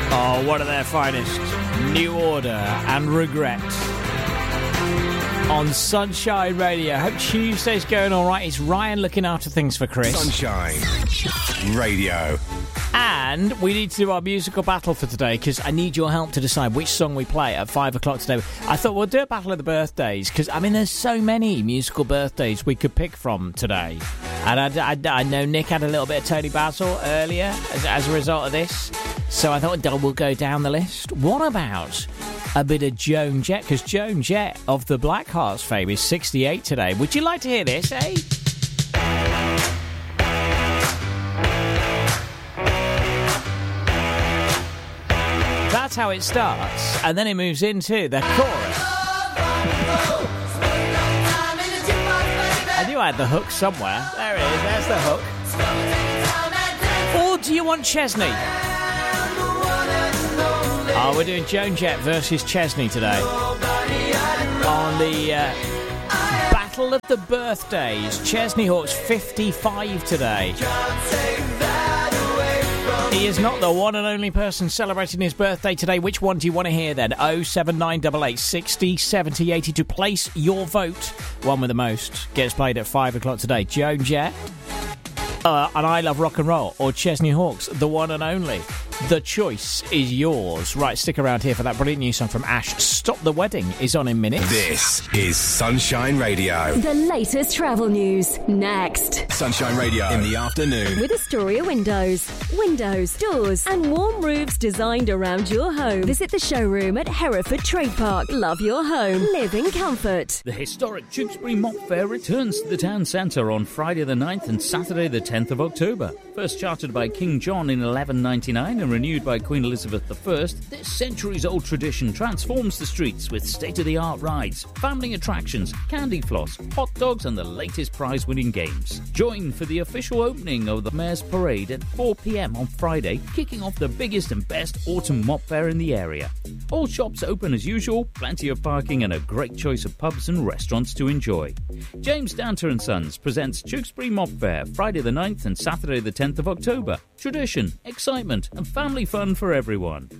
Oh, one of their finest. New Order and Regret. On Sunshine Radio. Hope Tuesday's going all right. It's Ryan looking after things for Chris. Sunshine Radio. And we need to do our musical battle for today because I need your help to decide which song we play at 5 o'clock today. I thought we'll do a battle of the birthdays because, I mean, there's so many musical birthdays we could pick from today. And I know Nick had a little bit of Tony Basil earlier as a result of this. So I thought we'll go down the list. What about a bit of Joan Jett? Because Joan Jett of the Blackhearts fame is 68 today. Would you like to hear this, eh? That's how it starts, and then it moves into the chorus. I knew I had the hook somewhere. There it is, there's the hook. Or do you want Chesney? Oh, we're doing Joan Jett versus Chesney today. On the Battle of the Birthdays. Chesney Hawkes 55 today. He is not the one and only person celebrating his birthday today. Which one do you want to hear then? 07988 60 70 80 to place your vote. One with the most gets played at 5 o'clock today. Joan Jett and I Love Rock and Roll, or Chesney Hawkes, the one and only. The choice is yours. Right, stick around here for that brilliant new song from Ash. Stop the Wedding is on in minutes. This is Sunshine Radio. The latest travel news, next. Sunshine Radio in the afternoon. With Astoria Windows. Windows, doors and warm roofs designed around your home. Visit the showroom at Hereford Trade Park. Love your home. Live in comfort. The historic Tewkesbury Mop Fair returns to the town centre on Friday the 9th and Saturday the 10th of October. First chartered by King John in 1199 and renewed by Queen Elizabeth I, this centuries-old tradition transforms the streets with state-of-the-art rides, family attractions, candy floss, hot dogs and the latest prize-winning games. Join for the official opening of the Mayor's Parade at 4 p.m. on Friday, kicking off the biggest and best autumn mop fair in the area. All shops open as usual, plenty of parking and a great choice of pubs and restaurants to enjoy. James Danter & Sons presents Tewkesbury Mop Fair, Friday the 9th and Saturday the 10th of October. Tradition, excitement and family fun for everyone.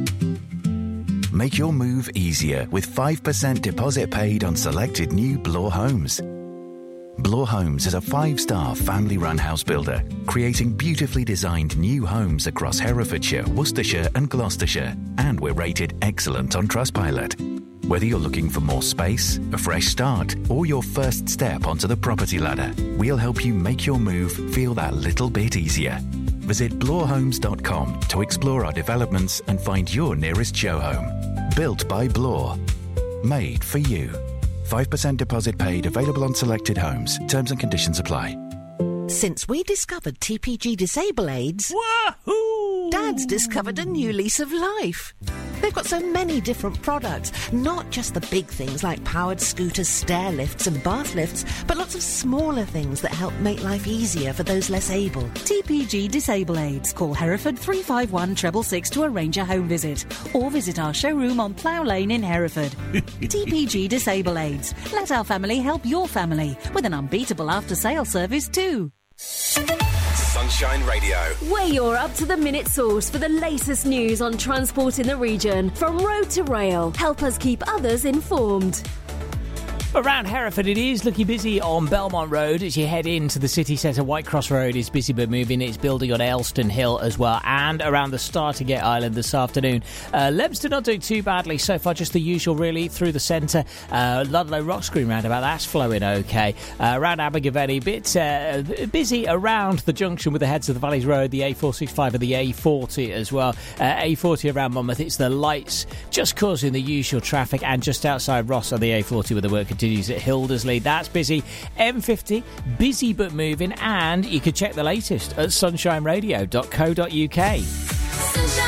Make your move easier with 5% deposit paid on selected new Bloor homes. Bloor Homes is a 5-star family-run house builder, creating beautifully designed new homes across Herefordshire, Worcestershire and Gloucestershire, and we're rated excellent on Trustpilot. Whether you're looking for more space, a fresh start, or your first step onto the property ladder, we'll help you make your move feel that little bit easier. Visit bloorhomes.com to explore our developments and find your nearest show home. Built by Bloor. Made for you. 5% deposit paid, available on selected homes. Terms and conditions apply. Since we discovered TPG Disable Aids, Wahoo! Dad's discovered a new lease of life. They've got so many different products, not just the big things like powered scooters, stair lifts and bath lifts, but lots of smaller things that help make life easier for those less able. TPG Disable Aids. Call Hereford 351 666 to arrange a home visit, or visit our showroom on Plough Lane in Hereford. TPG Disable Aids. Let our family help your family with an unbeatable after-sale service too. Sunshine Radio. We're your up-to-the-minute source for the latest news on transport in the region. From road to rail, help us keep others informed. Around Hereford, it is looking busy on Belmont Road as you head into the city centre. Whitecross Road is busy but moving. It's building on Elston Hill as well, and around the Startergate Island this afternoon. Lebston not doing too badly so far, just the usual really through the centre. Ludlow Roxgreen roundabout, that's flowing okay. Around Abergavenny, bit busy around the junction with the heads of the Valleys Road, the A465 and the A40 as well. A40 around Monmouth, it's the lights just causing the usual traffic, and just outside Ross on the A40 with the work continues at Hildersley. That's busy. M50, busy but moving, and you can check the latest at sunshineradio.co.uk. Sunshine.